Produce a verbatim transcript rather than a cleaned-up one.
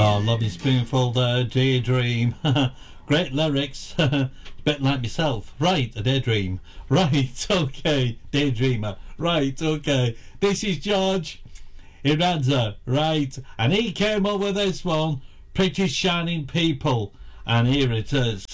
Oh, lovely spoonful there, Daydream. Great lyrics. A bit like myself. Right, a daydream. Right, okay, daydreamer. Right, okay. This is George Iranza. Right, and he came up with this one, Pretty Shining People. And here it is.